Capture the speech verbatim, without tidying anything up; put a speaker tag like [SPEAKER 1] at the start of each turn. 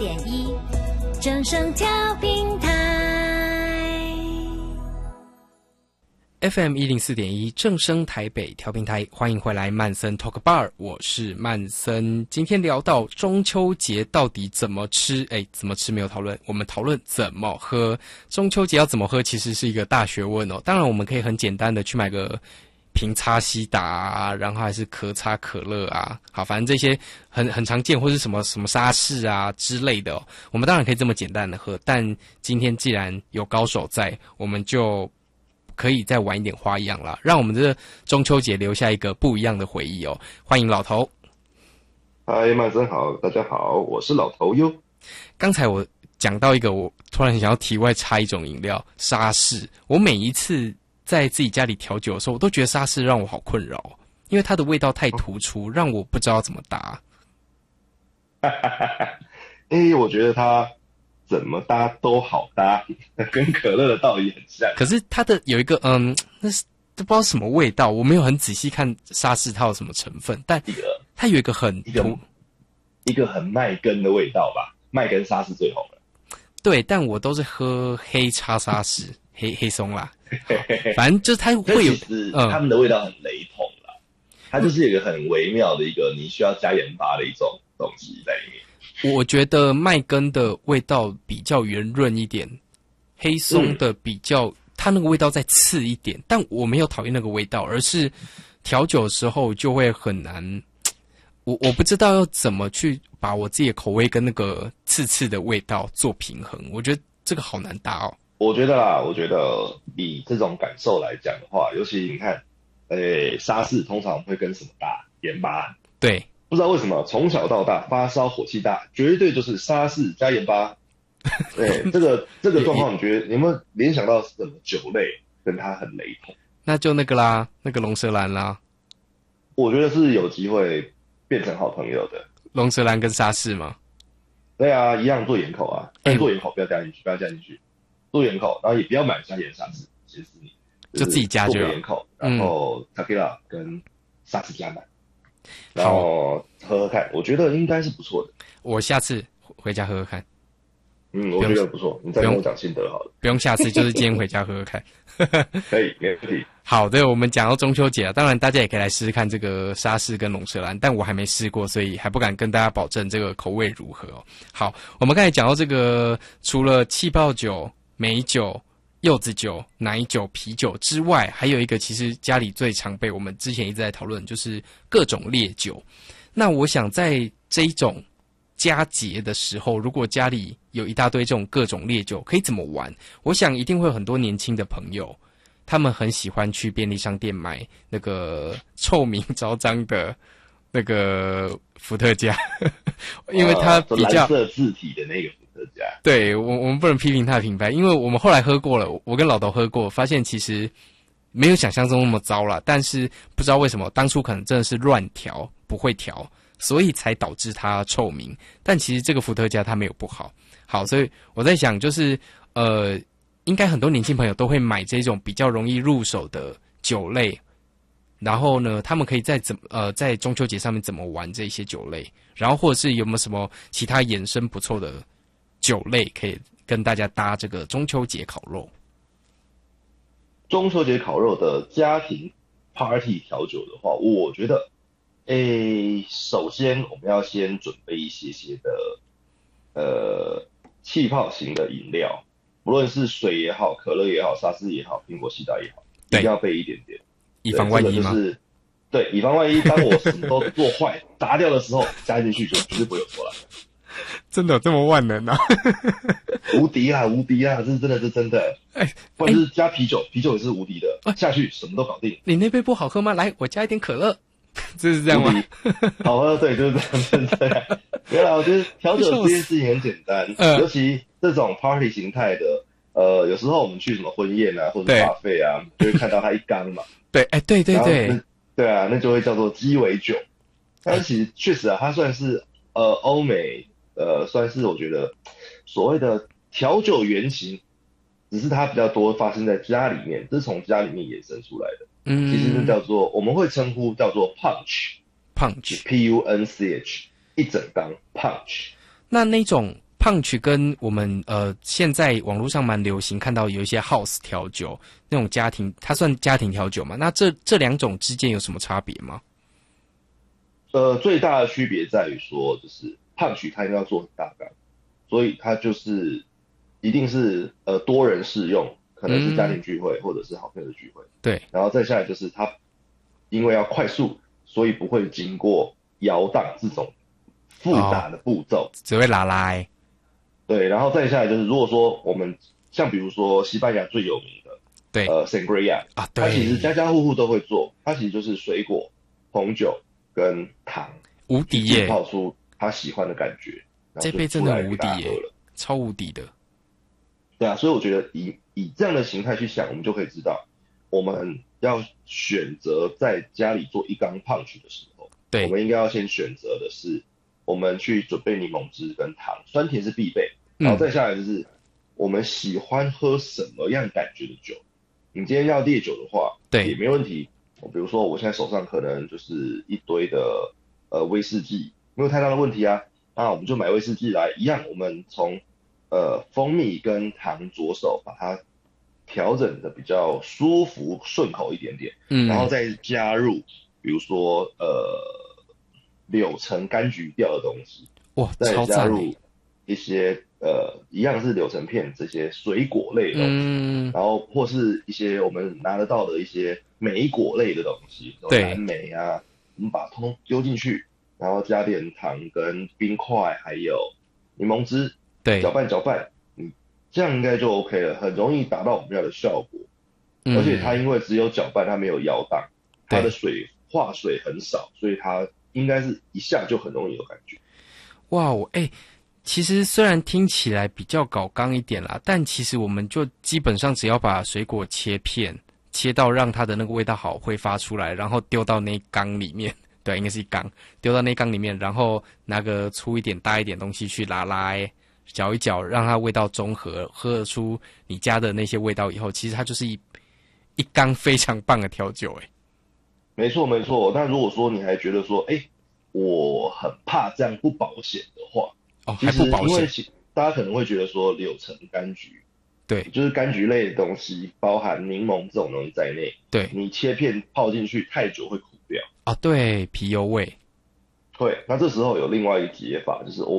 [SPEAKER 1] 点一，正声调频台
[SPEAKER 2] F M 一零四点一正声台北调频台，欢迎回来曼森 Talk Bar， 我是曼森。今天聊到中秋节到底怎么吃，哎，怎么吃没有讨论，我们讨论怎么喝。中秋节要怎么喝，其实是一个大学问哦。当然，我们可以很简单的去买个瓶插西打啊，然后还是壳插可乐啊，好，反正这些很很常见，或是什么什么沙士啊之类的哦。我们当然可以这么简单的喝，但今天既然有高手在，我们就可以再玩一点花样啦，让我们这中秋节留下一个不一样的回忆哦。欢迎老头。
[SPEAKER 3] 嗨，曼森好，大家好，我是老头哟。
[SPEAKER 2] 刚才我讲到一个，我突然想要题外插一种饮料，沙士。我每一次在自己家里调酒的时候，我都觉得沙士让我好困扰，因为它的味道太突出，哦、让我不知道怎么搭。
[SPEAKER 3] 哈哈哈哈！哎，我觉得它怎么搭都好搭，跟可乐的道理很像。
[SPEAKER 2] 可是它的有一个嗯，那是都不知道什么味道，我没有很仔细看沙士它有什么成分，但它有一个很
[SPEAKER 3] 一个一个很麦根的味道吧，麦根沙士最红了。
[SPEAKER 2] 对，但我都是喝黑叉沙士，黑黑松啦。反正就是它会有，
[SPEAKER 3] 其实他们的味道很雷同啦，嗯、它就是有一个很微妙的一个你需要加盐巴的一种东西在里面。
[SPEAKER 2] 我觉得麦根的味道比较圆润一点，黑松的比较、嗯、它那个味道再刺一点，但我没有讨厌那个味道，而是调酒的时候就会很难，我我不知道要怎么去把我自己的口味跟那个刺刺的味道做平衡，我觉得这个好难搭哦。
[SPEAKER 3] 我觉得啦，我觉得以这种感受来讲的话，尤其你看，诶，沙士通常会跟什么搭？盐巴。
[SPEAKER 2] 对，
[SPEAKER 3] 不知道为什么从小到大发烧火气大，绝对就是沙士加盐巴。对，这个这个状况，你觉得你有没有联想到什么酒类跟它很雷同？
[SPEAKER 2] 那就那个啦，那个龙舌兰啦。
[SPEAKER 3] 我觉得是有机会变成好朋友的。
[SPEAKER 2] 龙舌兰跟沙士吗？
[SPEAKER 3] 对啊，一样做盐口啊，但做盐口不要加进去，不要加进去。做盐口，然后也不要买加盐沙士，其实你
[SPEAKER 2] 就自己加就好。
[SPEAKER 3] 做盐口，然后 tequila 跟沙士加满，然后喝喝看，我觉得应该是不错的。
[SPEAKER 2] 我下次回家喝喝看。
[SPEAKER 3] 嗯，我觉得不错，你再跟我讲心得好了。
[SPEAKER 2] 不用下次，就是今天回家喝喝看。
[SPEAKER 3] 可以，没问题。
[SPEAKER 2] 好的，我们讲到中秋节了，当然大家也可以来试试看这个沙士跟龙舌兰，但我还没试过，所以还不敢跟大家保证这个口味如何哦。好，我们刚才讲到这个，除了气泡酒、美酒、柚子酒、奶酒、啤酒之外，还有一个其实家里最常备，我们之前一直在讨论，就是各种烈酒。那我想在这一种佳节的时候，如果家里有一大堆这种各种烈酒，可以怎么玩？我想一定会有很多年轻的朋友，他们很喜欢去便利商店买那个臭名昭彰的那个伏特加，因为它比较、
[SPEAKER 3] 呃、蓝色字体的那个。
[SPEAKER 2] 对，我我们不能批评它的品牌，因为我们后来喝过了，我跟老头喝过，发现其实没有想象中那么糟啦，但是不知道为什么当初可能真的是乱调，不会调，所以才导致它臭名。但其实这个伏特加它没有不好，好，所以我在想，就是呃，应该很多年轻朋友都会买这种比较容易入手的酒类，然后呢，他们可以在怎呃在中秋节上面怎么玩这些酒类，然后或者是有没有什么其他衍生不错的酒类可以跟大家搭这个中秋节烤肉。
[SPEAKER 3] 中秋节烤肉的家庭 party 调酒的话，我觉得，诶，首先我们要先准备一些些的，呃，气泡型的饮料，不论是水也好，可乐也好，沙士也好，苹果西打也好，一定要备一点点，
[SPEAKER 2] 以防万一吗？
[SPEAKER 3] 这个就是对，以防万一，当我什么都做坏砸掉的时候，加进去就绝对不会有错了。
[SPEAKER 2] 真的有这么万能啊？
[SPEAKER 3] 无敌啊，无敌啊！这是真的，是真的。哎，或者是加啤酒，啤酒也是无敌的，欸、下去什么都搞定。
[SPEAKER 2] 你那杯不好喝吗？来，我加一点可乐。这是这样吗？
[SPEAKER 3] 好喝，对，就是这样，就是这样。原来我觉得调酒这件事情很简单，呃、尤其这种 party 形态的，呃，有时候我们去什么婚宴啊，或者 buffet 啊，就会看到它一缸嘛。
[SPEAKER 2] 对，哎、欸，对对对，
[SPEAKER 3] 对啊，那就会叫做鸡尾酒。但是其实确实啊，它算是呃欧美。呃，算是我觉得所谓的调酒原型，只是它比较多发生在家里面，这是从家里面衍生出来的。嗯，其实是叫做我们会称呼叫做 punch，punch，p u n c h， 一整缸 punch。
[SPEAKER 2] 那那种 punch 跟我们呃现在网络上蛮流行看到有一些 house 调酒那种家庭，它算家庭调酒吗？那这这两种之间有什么差别吗？
[SPEAKER 3] 呃，最大的区别在于说，就是 punch 它应该要做很大缸，所以它就是一定是呃多人适用，可能是家庭聚会、嗯、或者是好朋友的聚会。
[SPEAKER 2] 对，
[SPEAKER 3] 然后再下来就是它因为要快速，所以不会经过摇荡这种复杂的步骤，
[SPEAKER 2] 哦、只会拉拉。
[SPEAKER 3] 对，然后再下来就是，如果说我们像比如说西班牙最有名的，
[SPEAKER 2] 对，
[SPEAKER 3] 呃 ，sangria
[SPEAKER 2] 啊，对，
[SPEAKER 3] 它其实家家户户都会做，它其实就是水果、红酒跟糖，
[SPEAKER 2] 无敌耶，
[SPEAKER 3] 泡出他喜欢的感觉。
[SPEAKER 2] 这杯真的无敌耶，超无敌的。
[SPEAKER 3] 对啊，所以我觉得以以这样的形态去想，我们就可以知道，我们要选择在家里做一缸 punch 的时候，
[SPEAKER 2] 对，
[SPEAKER 3] 我们应该要先选择的是，我们去准备柠檬汁跟糖，酸甜是必备。然后再下来就是我们喜欢喝什么样感觉的酒。你今天要烈酒的话，
[SPEAKER 2] 对，
[SPEAKER 3] 也没问题。比如说我现在手上可能就是一堆的呃威士忌，没有太大的问题啊。那我们就买威士忌来，一样我们从呃蜂蜜跟糖着手，把它调整的比较舒服顺口一点点，嗯，然后再加入比如说呃柳橙柑橘调的东西，
[SPEAKER 2] 哇，
[SPEAKER 3] 再加入一些呃，一样是柳橙片这些水果类的东西，嗯，然后或是一些我们拿得到的一些莓果类的东西，对，蓝莓啊，我们把它通通丢进去，然后加点糖跟冰块，还有柠檬汁，
[SPEAKER 2] 对，
[SPEAKER 3] 搅拌搅拌，嗯，这样应该就 OK 了，很容易达到我们要的效果。嗯，而且它因为只有搅拌，它没有摇荡，它的水化水很少，所以它应该是一下就很容易有感觉。
[SPEAKER 2] 哇，我哎。欸其实虽然听起来比较搞刚一点啦，但其实我们就基本上只要把水果切片，切到让它的那个味道好挥发出来，然后丢到那缸里面，对，应该是一缸，丢到那缸里面，然后拿个粗一点、大一点东西去拉拉，搅一搅，让它味道中和，喝得出你家的那些味道以后，其实它就是一一缸非常棒的调酒，哎，
[SPEAKER 3] 没错没错。那如果说你还觉得说，哎，我很怕这样不保险的话。
[SPEAKER 2] 哦，还不保险，
[SPEAKER 3] 因为大家可能会觉得说柳橙、柑橘，
[SPEAKER 2] 对，
[SPEAKER 3] 就是柑橘类的东西，包含柠檬这种东西在内，
[SPEAKER 2] 对，
[SPEAKER 3] 你切片泡进去太久会苦掉。
[SPEAKER 2] 啊，对，皮油味。
[SPEAKER 3] 对，那这时候有另外一个解法，就是我